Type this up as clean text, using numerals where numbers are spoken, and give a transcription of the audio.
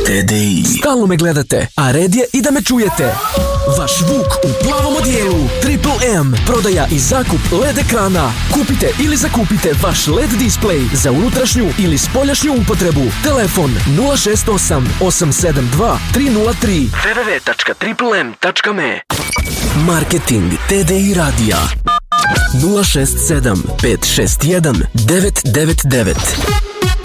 TDI. Stalno me gledate, a red je i da me čujete. Vaš Vuk u plavom odijelu. Triple M. Prodaja i zakup LED ekrana. Kupite ili zakupite vaš LED display za unutrašnju ili spoljašnju upotrebu. Telefon 068 872 303. www.triplem.me. Marketing TDI radija 067 561 999.